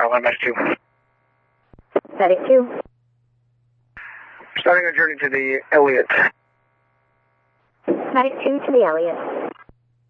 LMS 2. Medic 2. Starting a journey to the Elliott. Medic 2 to the Elliott.